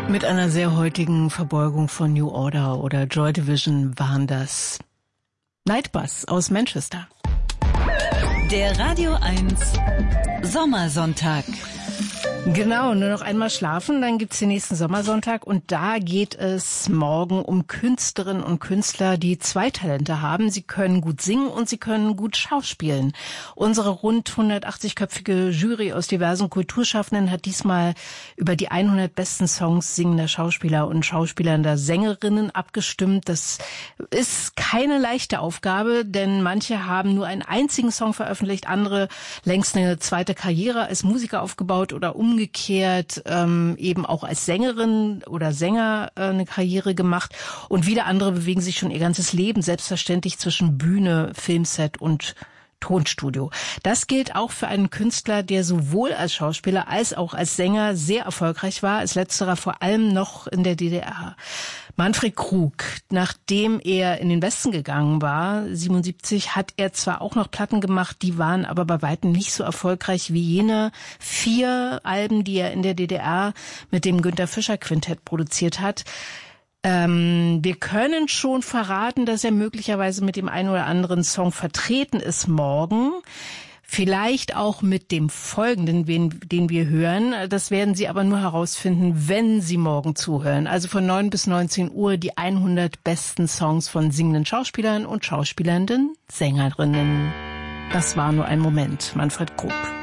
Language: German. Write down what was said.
Mit einer sehr heutigen Verbeugung von New Order oder Joy Division waren das Nightbus aus Manchester. Der Radio 1 Sommersonntag. Genau, nur noch einmal schlafen, dann gibt's den nächsten Sommersonntag und da geht es morgen um Künstlerinnen und Künstler, die zwei Talente haben. Sie können gut singen und sie können gut schauspielen. Unsere rund 180-köpfige Jury aus diversen Kulturschaffenden hat diesmal über die 100 besten Songs singender Schauspieler und schauspielernder Sängerinnen abgestimmt. Das ist keine leichte Aufgabe, denn manche haben nur einen einzigen Song veröffentlicht, andere längst eine zweite Karriere als Musiker aufgebaut oder umgekehrt eben auch als Sängerin oder Sänger eine Karriere gemacht und wieder andere bewegen sich schon ihr ganzes Leben selbstverständlich zwischen Bühne, Filmset und Tonstudio. Das gilt auch für einen Künstler, der sowohl als Schauspieler als auch als Sänger sehr erfolgreich war, als letzterer vor allem noch in der DDR. Manfred Krug, nachdem er in den Westen gegangen war, 77, hat er zwar auch noch Platten gemacht, die waren aber bei weitem nicht so erfolgreich wie jene 4 Alben, die er in der DDR mit dem Günter Fischer Quintett produziert hat. Wir können schon verraten, dass er möglicherweise mit dem einen oder anderen Song vertreten ist morgen. Vielleicht auch mit dem folgenden, den wir hören. Das werden Sie aber nur herausfinden, wenn Sie morgen zuhören. Also von 9 bis 19 Uhr die 100 besten Songs von singenden Schauspielern und schauspielernden Sängerinnen. Das war nur ein Moment. Manfred Krug.